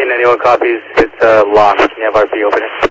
1891 copies. It's locked. Can you have RP open it?